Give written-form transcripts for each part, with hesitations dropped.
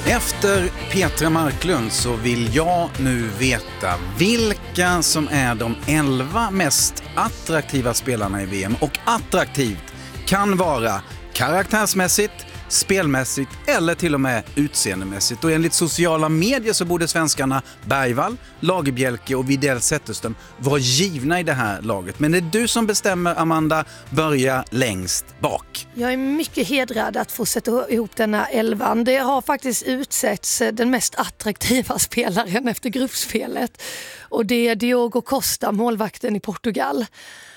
Efter Petra Marklund så vill jag nu veta vilka som är de 11 mest attraktiva spelarna i VM. Och attraktivt kan vara karaktärsmässigt, spelmässigt eller till och med utseendemässigt. Och enligt sociala medier så borde svenskarna Bergvall, Lagerbielke och Widell Zetterström vara givna i det här laget. Men det är du som bestämmer, Amanda. Börja längst bak. Jag är mycket hedrad att få sätta ihop denna 11. Det har faktiskt utsetts den mest attraktiva spelaren efter gruppspelet. Och det är Diogo Costa, målvakten i Portugal.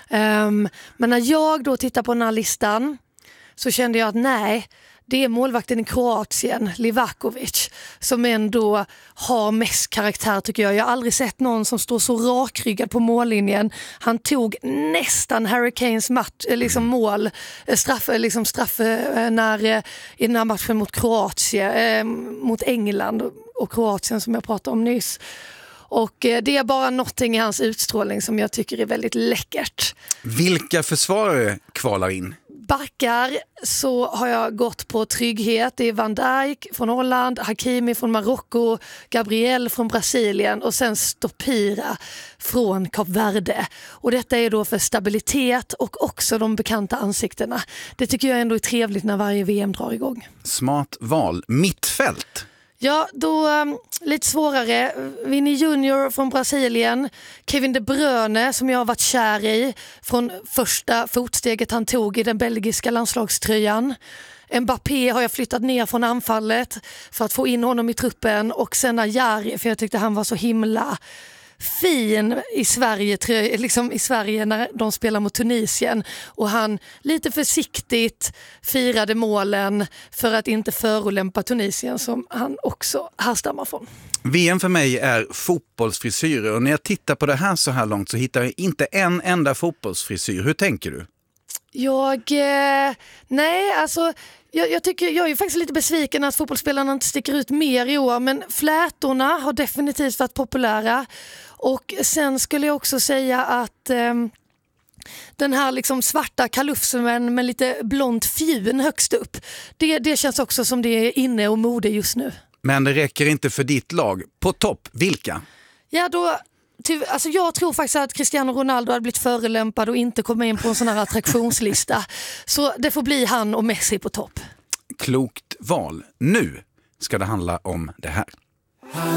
Men när jag då tittar på den här listan så kände jag att nej, det är målvakten i Kroatien, Livakovic, som ändå har mest karaktär tycker jag. Jag har aldrig sett någon som står så rakryggad på mållinjen. Han tog nästan Harry Kanes mål, straff när i den här matchen mot Kroatien, mot England och Kroatien som jag pratade om nyss. Och det är bara någonting i hans utstrålning som jag tycker är väldigt läckert. Vilka försvarare kvalar in? Backar så har jag gått på trygghet. Det är Van Dijk från Holland, Hakimi från Marocko, Gabriel från Brasilien och sen Stopira från Kap Verde. Och detta är då för stabilitet och också de bekanta ansiktena. Det tycker jag ändå är trevligt när varje VM drar igång. Smart val. Mittfält. Ja, då lite svårare. Vini Junior från Brasilien, Kevin De Bruyne som jag har varit kär i från första fotsteget han tog i den belgiska landslagströjan. Mbappé har jag flyttat ner från anfallet för att få in honom i truppen och sen Ajari för jag tyckte han var så himla fin i Sverige, i Sverige när de spelar mot Tunisien och han lite försiktigt firade målen för att inte förolämpa Tunisien som han också härstammar från. VM för mig är fotbollsfrisyrer och när jag tittar på det här så här långt så hittar jag inte en enda fotbollsfrisyr. Hur tänker du? Jag tycker jag är faktiskt lite besviken att fotbollsspelarna inte sticker ut mer i år, men flätorna har definitivt varit populära och sen skulle jag också säga att den här svarta kalufsen med lite blont fjun högst upp, det känns också som det är inne och mode just nu. Men det räcker inte för ditt lag. På topp, vilka? Ja, jag tror faktiskt att Cristiano Ronaldo hade blivit förelämpad och inte komma in på en sån här attraktionslista. Så det får bli han och Messi på topp. Klokt val. Nu ska det handla om det här.